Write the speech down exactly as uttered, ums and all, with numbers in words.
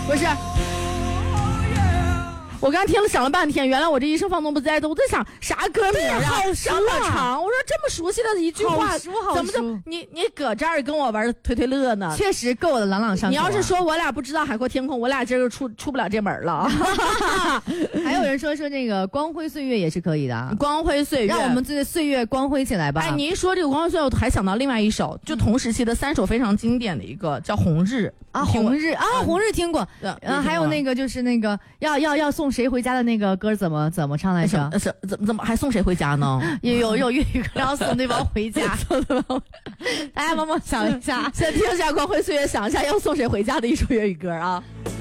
不是。我刚听了想了半天，原来我这一生放纵不在的，我在想啥歌名啊？ 好这么长，我说这么熟悉的一句话， 好好怎么就你你搁这儿跟我玩推推乐呢？ 确实够的朗朗上口、啊。 你要是说我俩不知道海阔天空，我俩今儿出出不了这门了。 还有人说说那个光辉岁月也是可以的， 光辉岁月， 让我们这岁月光辉起来吧。 哎，你一说这个光辉岁月，我还想到另外一首，就同时期的三首非常经典的一个叫《红日》 啊，红日啊， 嗯、 红日听过。 嗯、 啊，还有那个就是那个要要要送谁回家的那个。歌怎么怎么唱来着？ 是怎么怎么还送谁回家呢？ 有有有粤语歌，然后送对方回家。大家帮忙想一下， 先听一下《光辉岁月》，想一下要送谁回家的一首粤语歌啊。